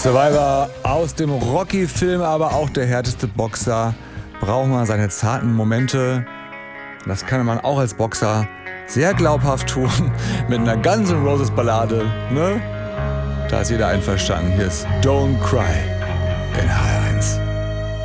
Survivor aus dem Rocky-Film, aber auch der härteste Boxer braucht mal seine zarten Momente. Das kann man auch als Boxer sehr glaubhaft tun mit einer Guns N' Roses Ballade, ne? Da ist jeder einverstanden. Hier ist Don't Cry in HR1.